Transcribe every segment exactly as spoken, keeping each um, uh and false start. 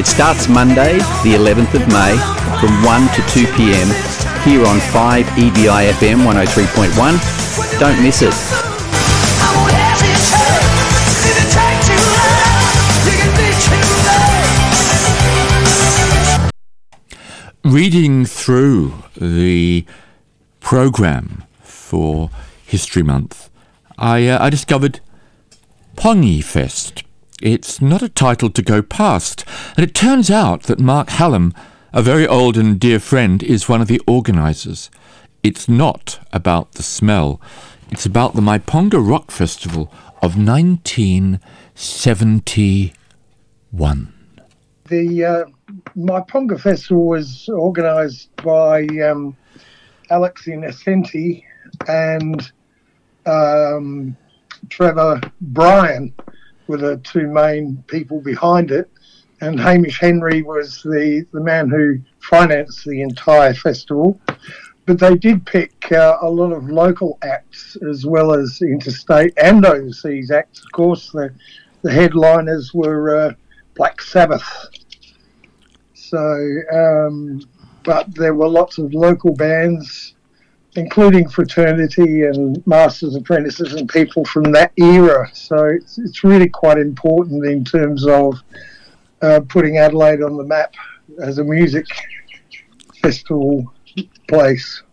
It starts Monday, the eleventh of May, from one to two p.m. here on five E B I F M one oh three point one. Don't miss it. Reading through the program for History Month, I, uh, I discovered Pongy Fest. It's not a title to go past, and it turns out that Mark Hallam, a very old and dear friend, is one of the organisers. It's not about the smell. It's about the Myponga Rock Festival of nineteen seventy-one. The uh, Myponga Festival was organised by um, Alex Innocenti and um, Trevor Bryan were the two main people behind it, and Hamish Henry was the, the man who financed the entire festival. But they did pick uh, a lot of local acts as well as interstate and overseas acts. Of course, the, the headliners were uh, Black Sabbath. So, um, but there were lots of local bands, including Fraternity and Masters Apprentices and people from that era. So it's, it's really quite important in terms of uh, putting Adelaide on the map as a music festival place.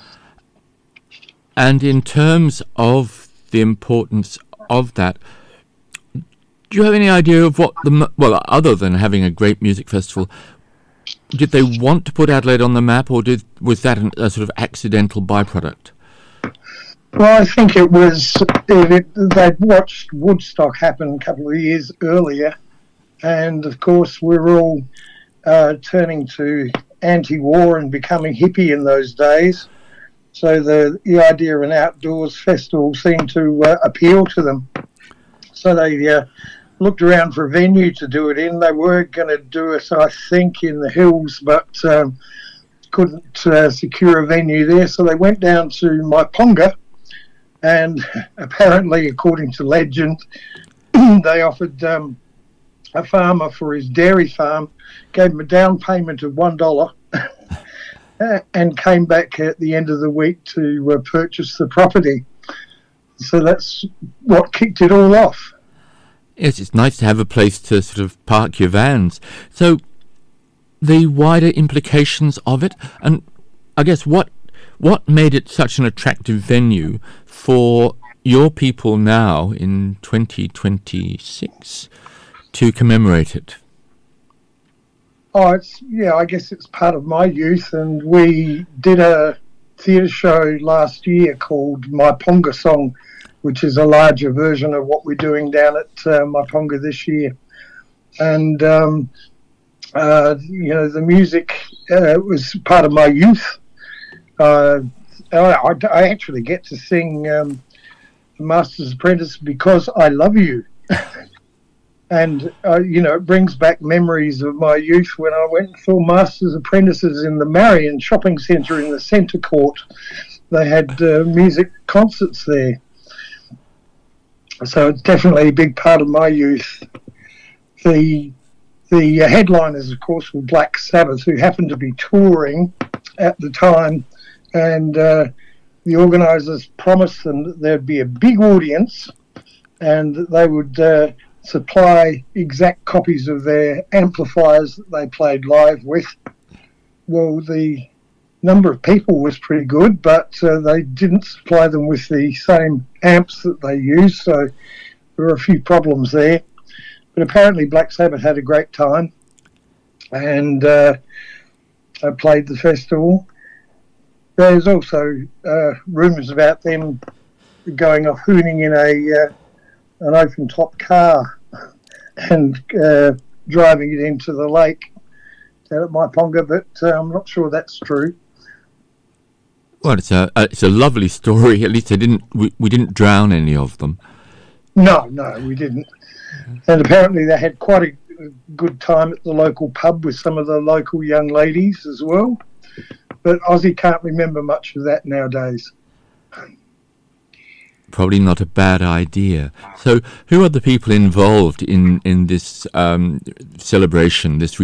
And in terms of the importance of that, do you have any idea of what the, well, other than having a great music festival, did they want to put Adelaide on the map, or did was that an, a sort of accidental byproduct? Well, I think it was, it, they'd watched Woodstock happen a couple of years earlier, and of course we were all uh, turning to anti-war and becoming hippie in those days. So the, the idea of an outdoors festival seemed to uh, appeal to them. So they uh, looked around for a venue to do it in. They were going to do it, I think, in the hills, but um, couldn't uh, secure a venue there. So they went down to Myponga, and apparently, according to legend, they offered um, a farmer for his dairy farm, gave him a down payment of one dollar, and came back at the end of the week to uh, purchase the property. So that's what kicked it all off. Yes, it's nice to have a place to sort of park your vans. So the wider implications of it, and I guess what what made it such an attractive venue for your people now in twenty twenty-six to commemorate it? Oh, it's, yeah, I guess it's part of my youth, and we did a theatre show last year called Myponga Song, which is a larger version of what we're doing down at uh, Myponga this year. And, um, uh, you know, the music uh, was part of my youth. Uh, I, I actually get to sing um, Master's Apprentice Because I Love You. And, uh, you know, it brings back memories of my youth when I went and saw Master's Apprentices in the Marion Shopping Centre in the Centre Court. They had uh, music concerts there. So it's definitely a big part of my youth. The the headliners, of course, were Black Sabbath, who happened to be touring at the time, and uh, the organisers promised them that there'd be a big audience and that they would uh, supply exact copies of their amplifiers that they played live with. Well, the number of people was pretty good, but uh, they didn't supply them with the same amps that they used, so there were a few problems there. But apparently Black Sabbath had a great time, and uh, they played the festival. There's also uh, rumours about them going off hooning in a uh, an open-top car and uh, driving it into the lake down at Myponga, but uh, I'm not sure that's true. Well, it's a it's a lovely story. At least they didn't we, we didn't drown any of them. No, no, we didn't. And apparently they had quite a good time at the local pub with some of the local young ladies as well. But Aussie can't remember much of that nowadays. Probably not a bad idea. So, who are the people involved in in this um, celebration, this